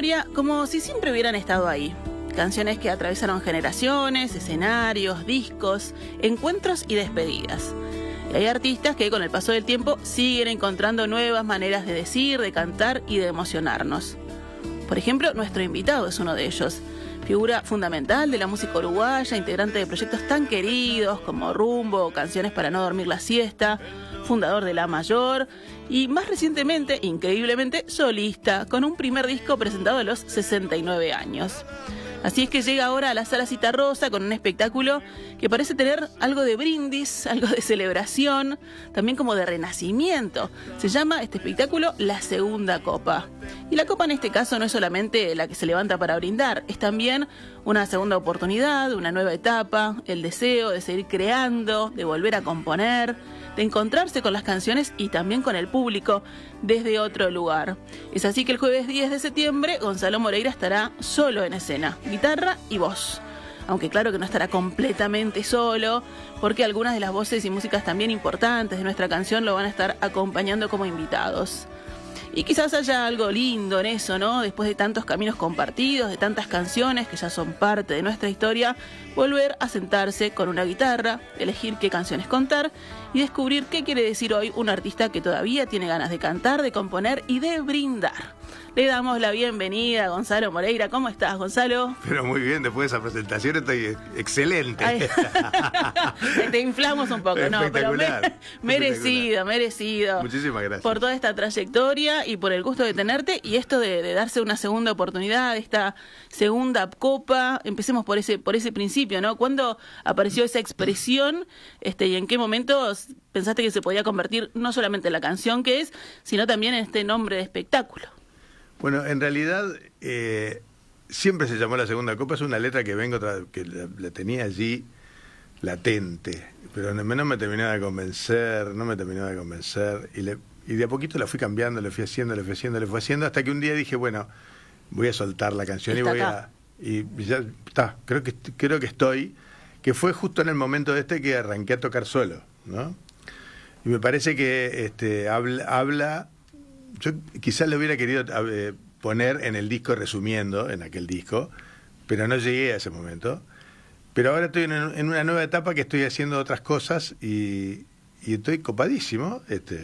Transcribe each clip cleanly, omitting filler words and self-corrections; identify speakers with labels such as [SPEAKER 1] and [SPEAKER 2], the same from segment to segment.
[SPEAKER 1] memoria como si siempre hubieran estado ahí. Canciones que atravesaron generaciones, escenarios, discos, encuentros y despedidas. Y hay artistas que con el paso del tiempo siguen encontrando nuevas maneras de decir, de cantar y de emocionarnos. Por ejemplo, nuestro invitado es uno de ellos. Figura fundamental de la música uruguaya, integrante de proyectos tan queridos como Rumbo, Canciones para no dormir la siesta, fundador de La Mayor y más recientemente, increíblemente, solista, con un primer disco presentado a los 69 años. Así es que llega ahora a la Sala Citarrosa con un espectáculo que parece tener algo de brindis, algo de celebración, también como de renacimiento. Se llama este espectáculo La Segunda Copa. Y la copa en este caso no es solamente la que se levanta para brindar, es también una segunda oportunidad, una nueva etapa, el deseo de seguir creando, de volver a componer, de encontrarse con las canciones y también con el público desde otro lugar. Es así que el jueves 10 de septiembre Gonzalo Moreira estará solo en escena, guitarra y voz. Aunque claro que no estará completamente solo, porque algunas de las voces y músicas también importantes de nuestra canción lo van a estar acompañando como invitados. Y quizás haya algo lindo en eso, ¿no? Después de tantos caminos compartidos, de tantas canciones que ya son parte de nuestra historia, volver a sentarse con una guitarra, elegir qué canciones contar y descubrir qué quiere decir hoy un artista que todavía tiene ganas de cantar, de componer y de brindar. Le damos la bienvenida a Gonzalo Moreira. ¿Cómo estás, Gonzalo?
[SPEAKER 2] Pero muy bien, después de esa presentación estoy excelente.
[SPEAKER 1] Ay, te inflamos un poco, no, pero merecido.
[SPEAKER 2] Muchísimas gracias.
[SPEAKER 1] Por toda esta trayectoria y por el gusto de tenerte y esto de darse una segunda oportunidad, esta segunda copa. Empecemos por ese principio, ¿no? ¿Cuándo apareció esa expresión y en qué momentos pensaste que se podía convertir no solamente en la canción que es, sino también en este nombre de espectáculo?
[SPEAKER 2] Bueno, en realidad siempre se llamó La Segunda Copa, es una letra que que la tenía allí latente, pero no me terminaba de convencer, y de a poquito la fui cambiando, le fui haciendo, hasta que un día dije, bueno, voy a soltar la canción y ya está, creo que estoy, que fue justo en el momento que arranqué a tocar solo, ¿no? Y me parece que habla. Yo quizás lo hubiera querido poner en el disco resumiendo, en aquel disco, pero no llegué a ese momento. Pero ahora estoy en una nueva etapa que estoy haciendo otras cosas y estoy copadísimo.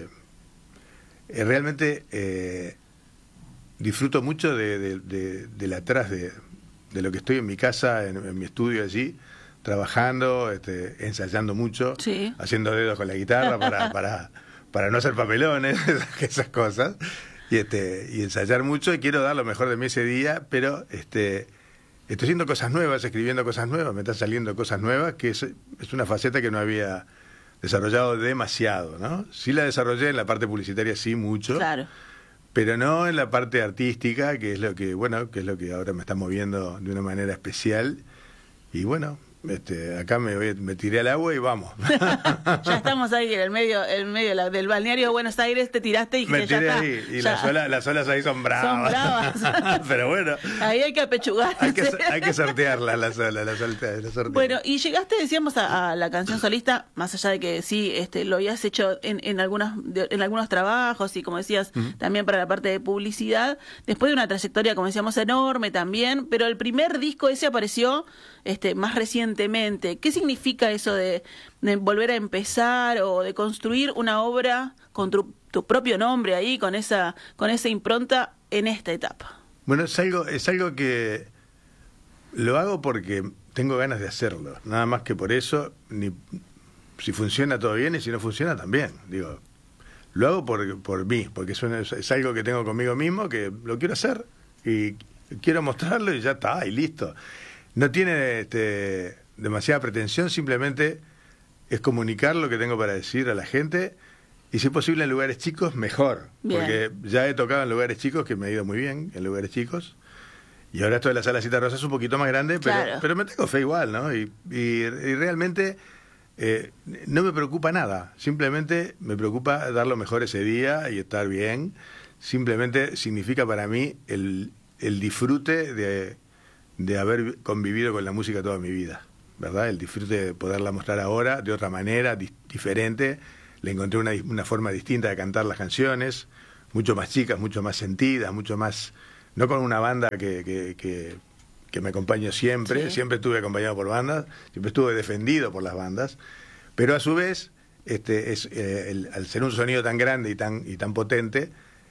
[SPEAKER 2] Realmente disfruto mucho del atrás de lo que estoy en mi casa, en mi estudio allí, trabajando, ensayando mucho, sí, haciendo dedos con la guitarra para no hacer papelones, esas cosas, y ensayar mucho, y quiero dar lo mejor de mí ese día, pero estoy haciendo cosas nuevas, escribiendo cosas nuevas, me están saliendo cosas nuevas, que es una faceta que no había desarrollado demasiado, ¿no? Sí la desarrollé en la parte publicitaria, sí, mucho, claro, pero no en la parte artística, que es lo que ahora me está moviendo de una manera especial, y bueno, acá me tiré al agua y vamos.
[SPEAKER 1] Ya estamos ahí en el medio del balneario de Buenos Aires, te tiraste y
[SPEAKER 2] me tiré
[SPEAKER 1] ya
[SPEAKER 2] ahí,
[SPEAKER 1] está,
[SPEAKER 2] y
[SPEAKER 1] ya.
[SPEAKER 2] las olas ahí son bravas. Pero bueno,
[SPEAKER 1] ahí hay que apechugar.
[SPEAKER 2] Hay que sortearlas, las olas.
[SPEAKER 1] Bueno, y llegaste, decíamos, a la canción solista, más allá de que sí, lo habías hecho en algunos trabajos y como decías, también para la parte de publicidad, después de una trayectoria, como decíamos, enorme también, pero el primer disco ese apareció más recientemente. ¿Qué significa eso de volver a empezar o de construir una obra con tu propio nombre ahí, con esa impronta en esta etapa?
[SPEAKER 2] Bueno, es algo que lo hago porque tengo ganas de hacerlo, nada más que por eso. Si funciona todo bien y si no funciona también, digo, lo hago por mí, porque es algo que tengo conmigo mismo, que lo quiero hacer y quiero mostrarlo y ya está, y listo. No tiene demasiada pretensión, simplemente es comunicar lo que tengo para decir a la gente, y si es posible en lugares chicos, mejor. Bien. Porque ya he tocado en lugares chicos, que me ha ido muy bien en lugares chicos, y ahora esto de la Sala Citarrosa es un poquito más grande, claro, pero me tengo fe igual, ¿no? Y realmente no me preocupa nada, simplemente me preocupa dar lo mejor ese día y estar bien. Simplemente significa para mí el disfrute de haber convivido con la música toda mi vida, ¿verdad? El disfrute de poderla mostrar ahora de otra manera, diferente. Le encontré una forma distinta de cantar las canciones, mucho más chicas, mucho más sentidas, mucho más no con una banda que me acompañó siempre,
[SPEAKER 1] Sí.
[SPEAKER 2] siempre estuve acompañado por bandas, siempre estuve defendido por las bandas, pero a su vez, al ser un sonido tan grande y tan potente,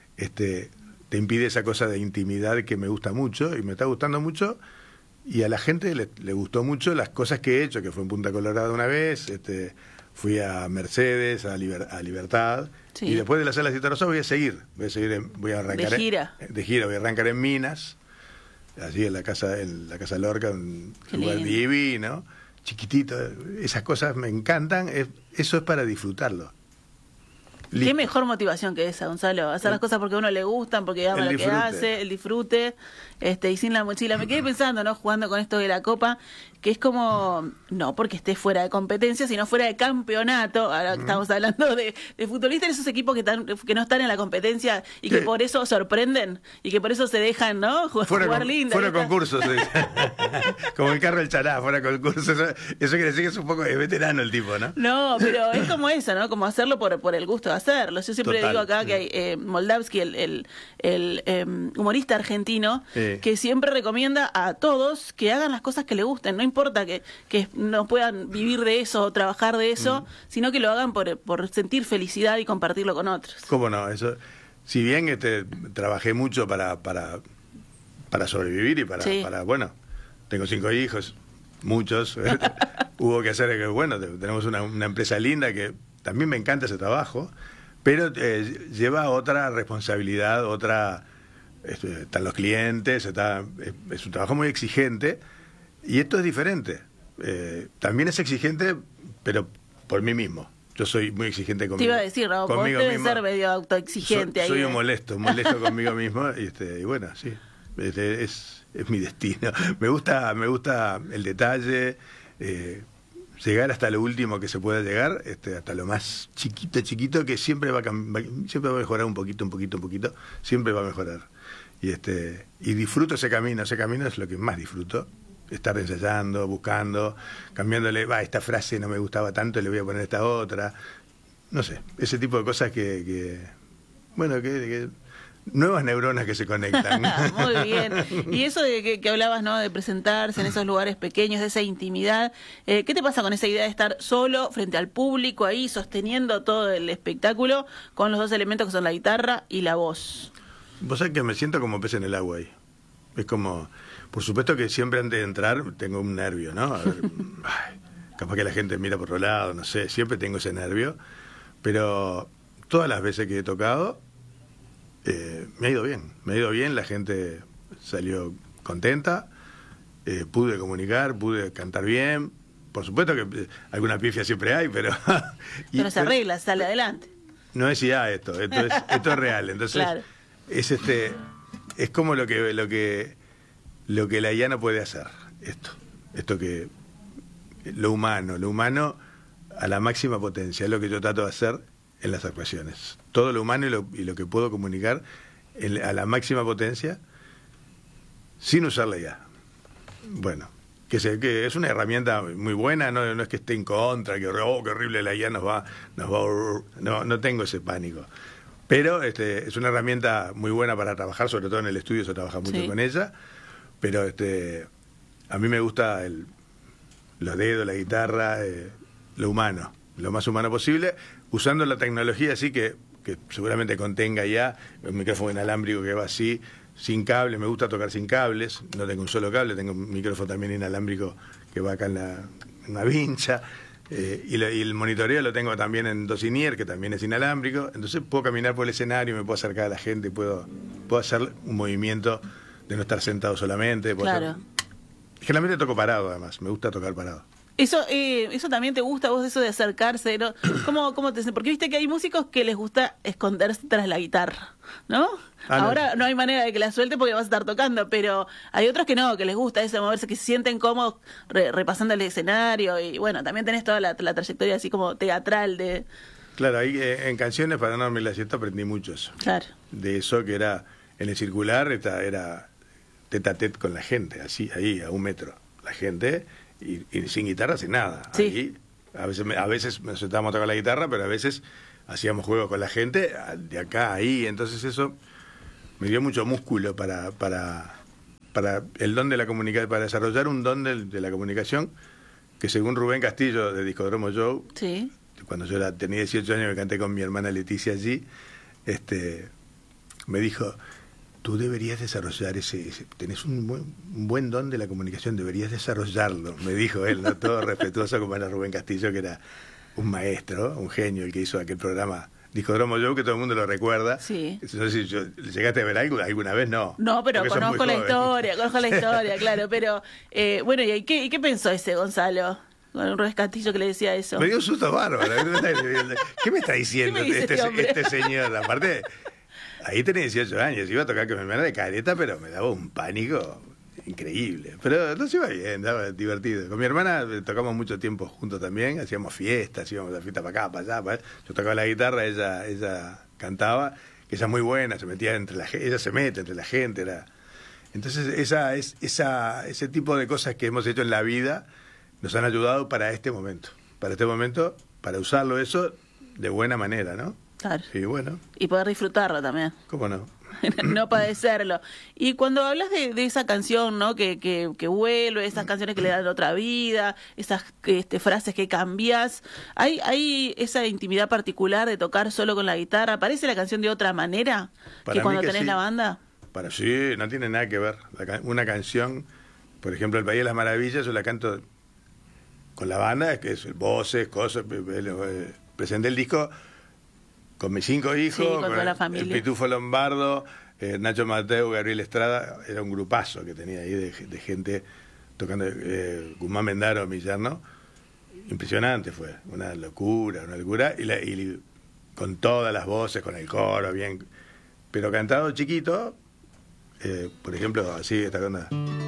[SPEAKER 2] te impide esa cosa de intimidad que me gusta mucho y me está gustando mucho, y a la gente le gustó mucho las cosas que he hecho, que fue en Punta Colorada una vez, fui a Mercedes, a Libertad,
[SPEAKER 1] Sí.
[SPEAKER 2] y después de la Sala Cita Rosa voy a arrancar
[SPEAKER 1] De gira.
[SPEAKER 2] voy a arrancar en Minas, allí en la casa Lorca, un
[SPEAKER 1] Qué
[SPEAKER 2] lugar
[SPEAKER 1] lindo.
[SPEAKER 2] divino, chiquitito, esas cosas me encantan, eso es para disfrutarlo.
[SPEAKER 1] Qué
[SPEAKER 2] Listo.
[SPEAKER 1] mejor motivación que esa, Gonzalo. Hacer las cosas porque a uno le gustan, porque ama
[SPEAKER 2] El
[SPEAKER 1] lo que
[SPEAKER 2] disfrute.
[SPEAKER 1] hace, el disfrute, y sin la mochila. Me quedé pensando, ¿no? Jugando con esto de la Copa, que es como, no porque esté fuera de competencia, sino fuera de campeonato. Ahora que estamos hablando de futbolistas, esos equipos que no están en la competencia y que
[SPEAKER 2] Sí.
[SPEAKER 1] por eso sorprenden y que por eso se dejan, ¿no? Jugar lindo.
[SPEAKER 2] fuera
[SPEAKER 1] ¿viste?
[SPEAKER 2] concursos, se dice. Como el carro del Chará, fuera concursos. Eso quiere decir que es un poco de veterano el tipo, ¿no?
[SPEAKER 1] No, pero es como eso, ¿no? Como hacerlo por el gusto de hacerlo. Yo siempre
[SPEAKER 2] Total.
[SPEAKER 1] digo acá que hay Moldavsky, el humorista argentino,
[SPEAKER 2] Sí.
[SPEAKER 1] que siempre recomienda a todos que hagan las cosas que les gusten. No importa que no puedan vivir de eso o trabajar de eso, sino que lo hagan por sentir felicidad y compartirlo con otros.
[SPEAKER 2] ¿Cómo no? Eso, si bien trabajé mucho para sobrevivir y
[SPEAKER 1] Sí.
[SPEAKER 2] bueno, tengo 5 hijos, muchos, hubo que hacer que, bueno, tenemos una empresa linda que también me encanta ese trabajo, pero lleva otra responsabilidad, están los clientes, es un trabajo muy exigente, y esto es diferente. También es exigente, pero por mí mismo. Yo soy muy exigente conmigo.
[SPEAKER 1] Te iba a decir, ¿no? Vos
[SPEAKER 2] conmigo
[SPEAKER 1] debes
[SPEAKER 2] mismo.
[SPEAKER 1] ser medio autoexigente ahí.
[SPEAKER 2] Soy un molesto conmigo mismo, y bueno, sí, es mi destino. Me gusta el detalle, llegar hasta lo último que se pueda llegar, hasta lo más chiquito, que siempre va a mejorar un poquito, siempre va a mejorar. Y disfruto ese camino es lo que más disfruto. Estar ensayando, buscando, cambiándole, esta frase no me gustaba tanto, le voy a poner esta otra. No sé, ese tipo de cosas que nuevas neuronas que se conectan.
[SPEAKER 1] Muy bien. Y eso de que hablabas, ¿no? De presentarse en esos lugares pequeños, de esa intimidad. ¿Qué te pasa con esa idea de estar solo frente al público ahí, sosteniendo todo el espectáculo con los dos elementos que son la guitarra y la voz?
[SPEAKER 2] Vos sabés que me siento como pez en el agua ahí. Es como, por supuesto que siempre antes de entrar tengo un nervio, ¿no? A ver, capaz que la gente mira por otro lado, no sé, siempre tengo ese nervio. Pero todas las veces que he tocado, me ha ido bien, la gente salió contenta, pude comunicar, pude cantar bien. Por supuesto que alguna pifia siempre hay, pero...
[SPEAKER 1] Pero se arregla, sale adelante.
[SPEAKER 2] No es ya esto es real. Entonces,
[SPEAKER 1] Claro.
[SPEAKER 2] es como lo que la IA no puede hacer. Esto que lo humano a la máxima potencia, es lo que yo trato de hacer en las actuaciones. Todo lo humano y lo que puedo comunicar a la máxima potencia sin usar la IA. Bueno, que es una herramienta muy buena, no es que esté en contra, que qué horrible la IA nos va no tengo ese pánico. Pero es una herramienta muy buena para trabajar, sobre todo en el estudio se trabaja mucho
[SPEAKER 1] Sí.
[SPEAKER 2] con ella, pero a mí me gusta los dedos, la guitarra, lo humano, lo más humano posible, usando la tecnología así que seguramente contenga ya un micrófono inalámbrico que va así, sin cable. Me gusta tocar sin cables, no tengo un solo cable, tengo un micrófono también inalámbrico que va acá en una vincha, y el monitoreo lo tengo también en Dosinier, que también es inalámbrico. Entonces puedo caminar por el escenario, me puedo acercar a la gente, puedo hacer un movimiento de no estar sentado solamente.
[SPEAKER 1] Claro.
[SPEAKER 2] Generalmente toco parado, además, me gusta tocar parado.
[SPEAKER 1] Eso también te gusta a vos, eso de acercarse, ¿no? ¿Cómo te... Porque viste que hay músicos que les gusta esconderse tras la guitarra, ¿no? Ahora no hay manera de que la suelte porque vas a estar tocando, pero hay otros que no, que les gusta eso, moverse, que se sienten cómodos repasando el escenario, y bueno, también tenés toda la trayectoria así como teatral de...
[SPEAKER 2] Claro, ahí en Canciones para no dormir la siesta aprendí mucho eso.
[SPEAKER 1] Claro.
[SPEAKER 2] De eso que era, en el circular era tete a tete con la gente, así, ahí, a 1 metro. La gente... Y sin guitarra, sin nada.
[SPEAKER 1] Sí.
[SPEAKER 2] Ahí, a veces nos sentábamos a tocar la guitarra, pero a veces hacíamos juegos con la gente de acá a ahí. Entonces eso me dio mucho músculo para el don de la comunicación, para desarrollar un don de la comunicación que, según Rubén Castillo de Discodromo Show,
[SPEAKER 1] sí,
[SPEAKER 2] cuando yo tenía 18 años, me canté con mi hermana Leticia allí, me dijo: tú deberías desarrollar tenés un buen don de la comunicación, deberías desarrollarlo, me dijo él, ¿no? Todo respetuoso, como era Rubén Castillo, que era un maestro, un genio, el que hizo aquel programa Discodromo Show, que todo el mundo lo recuerda.
[SPEAKER 1] Sí.
[SPEAKER 2] No sé si llegaste a ver algo alguna vez, no.
[SPEAKER 1] No, pero conozco la historia, claro. Pero, bueno, ¿y qué pensó ese Gonzalo? Con un Rubén Castillo que le decía eso.
[SPEAKER 2] Me dio un susto bárbaro. ¿Qué me está diciendo este señor? Aparte, ahí tenía 18 años, iba a tocar con mi hermana de careta, pero me daba un pánico increíble. Pero nos iba bien, daba divertido. Con mi hermana tocamos mucho tiempo juntos también, hacíamos fiestas, íbamos a fiestas para acá, para allá. Yo tocaba la guitarra, ella cantaba, que ella es muy buena, se metía ella se mete entre la gente. Entonces ese tipo de cosas que hemos hecho en la vida nos han ayudado para este momento, para usarlo eso de buena manera, ¿no?
[SPEAKER 1] Claro.
[SPEAKER 2] Sí, bueno.
[SPEAKER 1] Y poder disfrutarlo también.
[SPEAKER 2] ¿Cómo no?
[SPEAKER 1] No padecerlo. Y cuando hablas de esa canción, ¿no? Que vuelve, esas canciones que le dan otra vida, esas frases que cambias, ¿hay esa intimidad particular de tocar solo con la guitarra? ¿Parece la canción de otra manera que cuando tenés la banda?
[SPEAKER 2] Sí, no tiene nada que ver. Una canción, por ejemplo, El País de las Maravillas, yo la canto con la banda, que es voces, cosas, presenté el disco con mis 5 hijos,
[SPEAKER 1] sí, con toda la familia.
[SPEAKER 2] El Pitufo Lombardo, Nacho Mateo, Gabriel Estrada, era un grupazo que tenía ahí de gente tocando, Guzmán Mendaro, mi yerno. Impresionante fue, una locura, y con todas las voces, con el coro, bien, pero cantado chiquito, por ejemplo, así, esta onda.